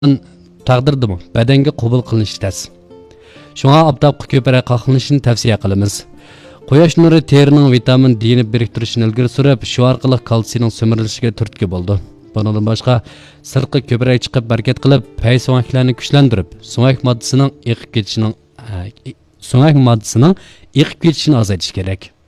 taqdirdimi badanga qabul qilinishi tez. Shunga oftobga ko'proq qoqilishni tavsiya qilamiz. Quyosh nuri terining vitamin D'ni biriktirishini ilgari surib, shu orqali kalsiyning so'mirilishiga turtki bo'ldi. Bundan boshqa sirtqa ko'proq chiqib harakat qilib, pay so'ngaklarni kuchlantirib, so'ngak moddasining eqib ketishini azaytish kerak.